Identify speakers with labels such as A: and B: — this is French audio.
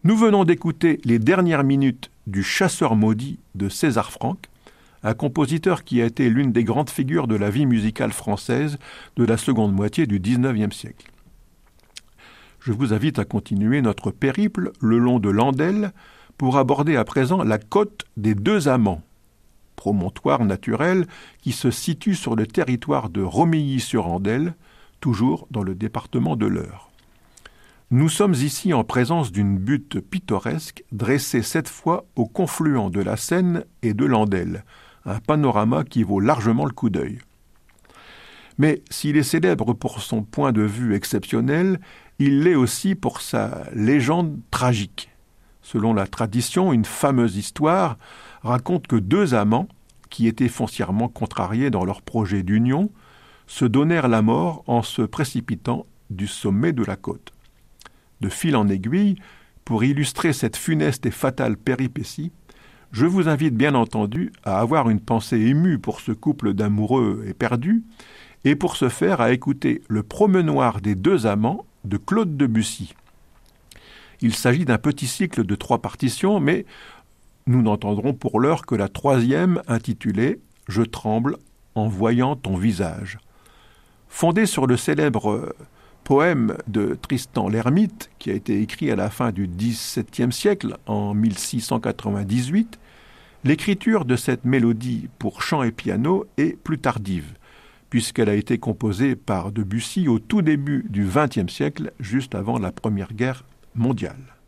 A: Nous venons d'écouter les dernières minutes du Chasseur maudit de César Franck, un compositeur qui a été l'une des grandes figures de la vie musicale française de la seconde moitié du XIXe siècle. Je vous invite à continuer notre périple le long de l'Andelle pour aborder à présent la côte des Deux Amants, promontoire naturel qui se situe sur le territoire de Romilly-sur-Andelle, toujours dans le département de l'Eure. Nous sommes ici en présence d'une butte pittoresque dressée cette fois au confluent de la Seine et de l'Andelle, un panorama qui vaut largement le coup d'œil. Mais s'il est célèbre pour son point de vue exceptionnel, il l'est aussi pour sa légende tragique. Selon la tradition, une fameuse histoire raconte que deux amants, qui étaient foncièrement contrariés dans leur projet d'union, se donnèrent la mort en se précipitant du sommet de la côte. De fil en aiguille, pour illustrer cette funeste et fatale péripétie, je vous invite bien entendu à avoir une pensée émue pour ce couple d'amoureux éperdus, et pour ce faire à écouter Le Promenoir des Deux Amants de Claude Debussy. Il s'agit d'un petit cycle de 3 partitions, mais nous n'entendrons pour l'heure que la 3e intitulée « Je tremble en voyant ton visage ». Fondée sur le célèbre poème de Tristan l'Hermite, qui a été écrit à la fin du XVIIe siècle, en 1698, l'écriture de cette mélodie pour chant et piano est plus tardive, puisqu'elle a été composée par Debussy au tout début du XXe siècle, juste avant la Première Guerre mondiale.